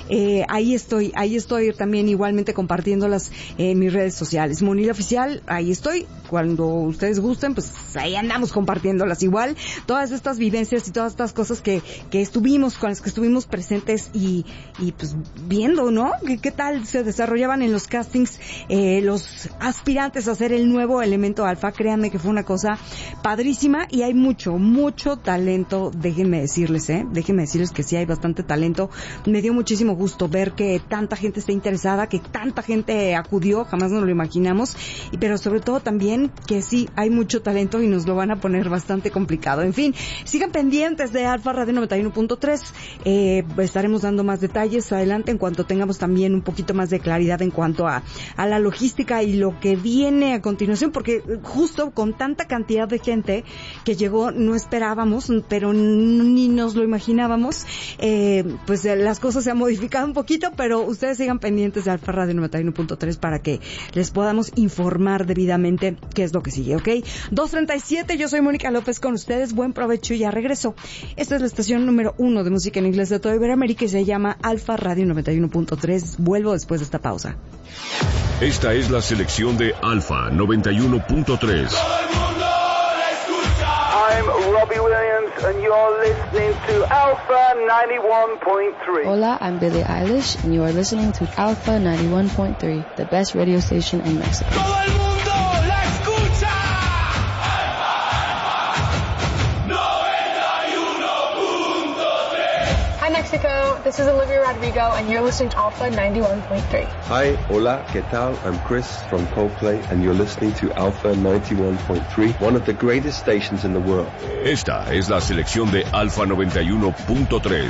ahí estoy también igualmente compartiéndolas en mis redes sociales. Monila Oficial, ahí estoy. Cuando ustedes gusten, pues ahí andamos compartiéndolas igual. Todas estas vivencias y todas estas cosas que estuvimos, con las que estuvimos presentes y pues viendo, ¿no? ¿Qué tal se desarrollaban en los castings los aspirantes a ser el nuevo elemento alfa? Créanme que fue una cosa padrísima y hay mucho talento, déjenme decirles que sí hay bastante talento. Me dio muchísimo gusto ver que tanta gente está interesada, que tanta gente acudió, jamás nos lo imaginamos, pero sobre todo también que sí hay mucho talento y nos lo van a poner bastante complicado. En fin, sigan pendientes de Alfa Radio 91.3, estaremos dando más detalles adelante en cuanto tengamos también un poquito más de claridad en cuanto a la logística y lo que viene a continuación, porque justo con tanta cantidad de gente que llegó, no esperábamos, pero ni nos lo imaginábamos, pues las cosas se han modificado un poquito, pero ustedes sigan pendientes de Alfa Radio 91.3 para que les podamos informar debidamente qué es lo que sigue, ¿ok? 2:37, yo soy Mónica López con ustedes, buen provecho y ya regreso. Esta es la estación número 1 de música en inglés de toda Iberoamérica y se llama Alfa Radio 91.3. Vuelvo después de esta pausa. Esta es la selección de Alfa 91.3. I'm Robbie Williams and you're listening to Alpha 91.3. Hola, I'm Billie Eilish and you are listening to Alpha 91.3, the best radio station in Mexico. ¡Todo el mundo la escucha! Alpha 91.3. Hi Mexico, this is Olivia Rodrigo and you're listening to Alpha 91.3. Hi, hola, ¿qué tal? I'm Chris from Coldplay and you're listening to Alpha 91.3, one of the greatest stations in the world. Esta es la selección de Alfa 91.3.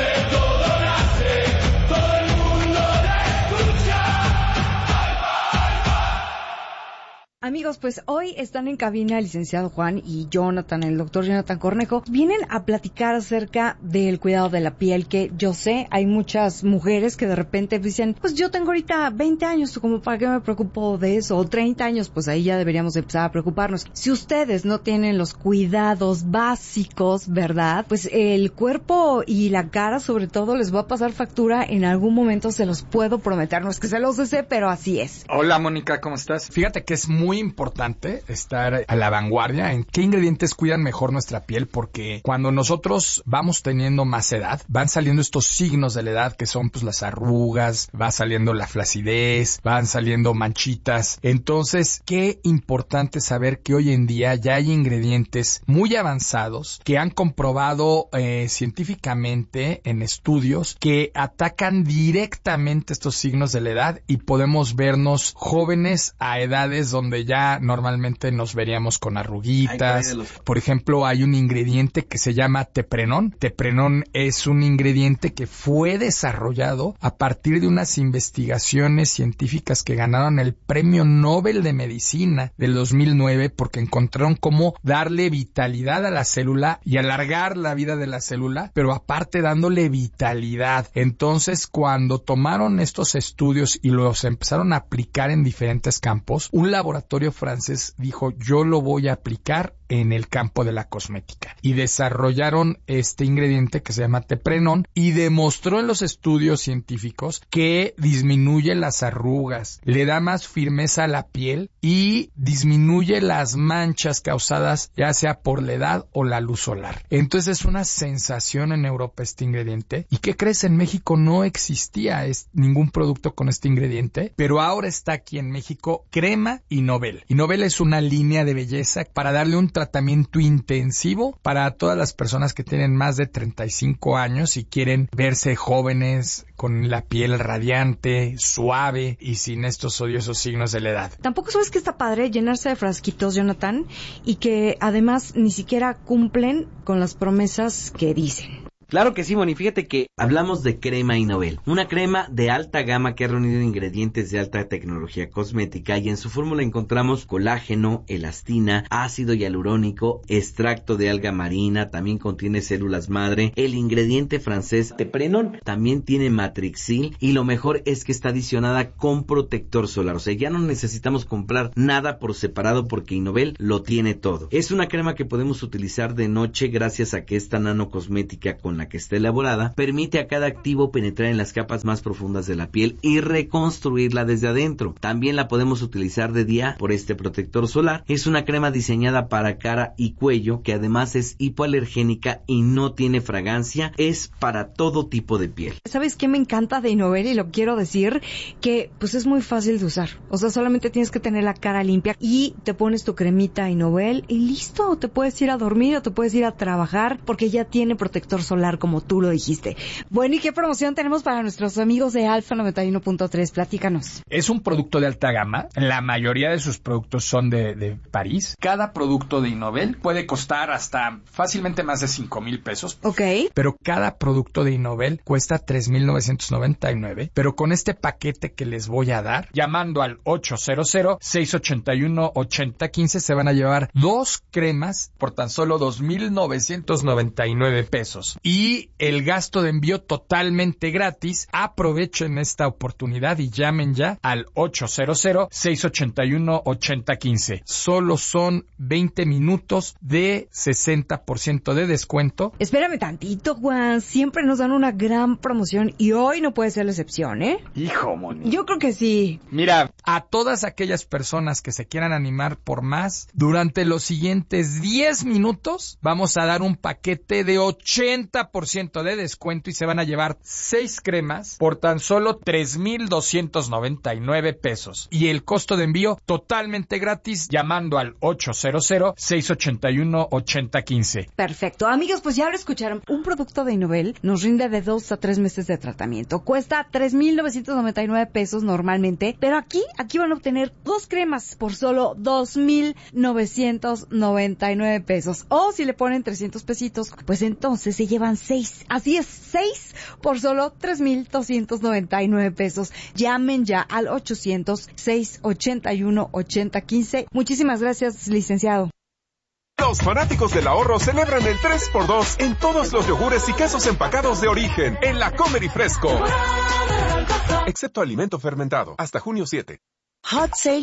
Amigos, pues hoy están en cabina el licenciado Juan y Jonathan, el doctor Jonathan Cornejo. Vienen a platicar acerca del cuidado de la piel, que yo sé, hay muchas mujeres que de repente dicen, pues yo tengo ahorita 20 años, ¿como para qué me preocupo de eso? O 30 años, pues ahí ya deberíamos empezar a preocuparnos. Si ustedes no tienen los cuidados básicos, ¿verdad? Pues el cuerpo y la cara sobre todo les va a pasar factura en algún momento, se los puedo prometer. No es que se los desee, pero así es. Hola Mónica, ¿cómo estás? Fíjate que es muy importante estar a la vanguardia en qué ingredientes cuidan mejor nuestra piel, porque cuando nosotros vamos teniendo más edad, van saliendo estos signos de la edad que son pues las arrugas, va saliendo la flacidez, van saliendo manchitas. Entonces, qué importante saber que hoy en día ya hay ingredientes muy avanzados que han comprobado científicamente en estudios que atacan directamente estos signos de la edad y podemos vernos jóvenes a edades donde ya normalmente nos veríamos con arruguitas. Por ejemplo, hay un ingrediente que se llama teprenón. Teprenón es un ingrediente que fue desarrollado a partir de unas investigaciones científicas que ganaron el Premio Nobel de Medicina del 2009 porque encontraron cómo darle vitalidad a la célula y alargar la vida de la célula, pero aparte dándole vitalidad. Entonces, cuando tomaron estos estudios y los empezaron a aplicar en diferentes campos, un laboratorio francés dijo, yo lo voy a aplicar en el campo de la cosmética. Y desarrollaron este ingrediente que se llama teprenón y demostró en los estudios científicos que disminuye las arrugas, le da más firmeza a la piel y disminuye las manchas causadas ya sea por la edad o la luz solar. Entonces es una sensación en Europa este ingrediente. ¿Y qué crees? En México no existía ningún producto con este ingrediente, pero ahora está aquí en México Crema Innovel. Innovel es una línea de belleza para darle un tratamiento intensivo para todas las personas que tienen más de 35 años y quieren verse jóvenes, con la piel radiante, suave y sin estos odiosos signos de la edad. Tampoco sabes que está padre llenarse de frasquitos, Jonathan, y que además ni siquiera cumplen con las promesas que dicen. Claro que sí, Moni. Fíjate que hablamos de Crema Innovel, una crema de alta gama que ha reunido ingredientes de alta tecnología cosmética y en su fórmula encontramos colágeno, elastina, ácido hialurónico, extracto de alga marina, también contiene células madre, el ingrediente francés teprenón, también tiene matrixil y lo mejor es que está adicionada con protector solar, o sea, ya no necesitamos comprar nada por separado porque Innovel lo tiene todo. Es una crema que podemos utilizar de noche gracias a que esta nanocosmética con con la que está elaborada, permite a cada activo penetrar en las capas más profundas de la piel y reconstruirla desde adentro. También la podemos utilizar de día por este protector solar. Es una crema diseñada para cara y cuello, que además es hipoalergénica y no tiene fragancia. Es para todo tipo de piel. ¿Sabes qué me encanta de Innovel? Y lo quiero decir, que pues es muy fácil de usar. O sea, solamente tienes que tener la cara limpia y te pones tu cremita Innovel y listo. Te puedes ir a dormir o te puedes ir a trabajar porque ya tiene protector solar, como tú lo dijiste. Bueno, ¿y qué promoción tenemos para nuestros amigos de Alfa 91.3? Platícanos. Es un producto de alta gama. La mayoría de sus productos son de París. Cada producto de Innovel puede costar hasta fácilmente más de 5,000 pesos. Ok. Pero cada producto de Innovel cuesta 3,999. Pero con este paquete que les voy a dar, llamando al 800-681-8015, se van a llevar 2 cremas por tan solo 2,999 pesos. Y el gasto de envío totalmente gratis. Aprovechen esta oportunidad y llamen ya al 800-681-8015. Solo son 20 minutos de 60% de descuento. Espérame tantito, Juan. Siempre nos dan una gran promoción y hoy no puede ser la excepción, ¿eh? Hijo, Moni. Yo creo que sí. Mira, a todas aquellas personas que se quieran animar por más, durante los siguientes 10 minutos vamos a dar un paquete de 80% de descuento y se van a llevar 6 cremas por tan solo 3,299 pesos. Y el costo de envío totalmente gratis llamando al 800-681-8015. Perfecto. Amigos, pues ya lo escucharon. Un producto de Innovel nos rinde de 2 a 3 meses de tratamiento. Cuesta 3,999 pesos normalmente, pero aquí van a obtener 2 cremas por solo 2,999 pesos. O si le ponen 300 pesitos, pues entonces se llevan 6. Así es, 6 por solo 3,299 pesos. Llamen ya al 800-681-8015. Muchísimas gracias, licenciado. Los fanáticos del ahorro celebran el 3x2 en todos los yogures y quesos empacados de origen en la Comer y Fresco. Excepto alimento fermentado, hasta junio 7. Hot Sale